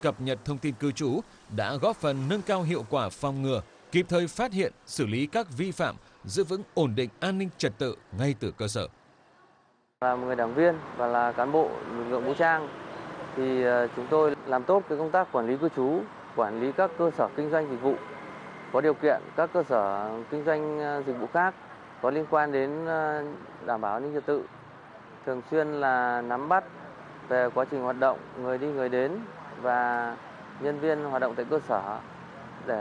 cập nhật thông tin cư trú đã góp phần nâng cao hiệu quả phòng ngừa, kịp thời phát hiện, xử lý các vi phạm, giữ vững ổn định an ninh trật tự ngay từ cơ sở. Là một người đảng viên và là cán bộ lực lượng vũ trang thì chúng tôi làm tốt cái công tác quản lý cư trú, quản lý các cơ sở kinh doanh dịch vụ có điều kiện, các cơ sở kinh doanh dịch vụ khác có liên quan đến đảm bảo an ninh trật tự, thường xuyên là nắm bắt về quá trình hoạt động, người đi người đến và nhân viên hoạt động tại cơ sở.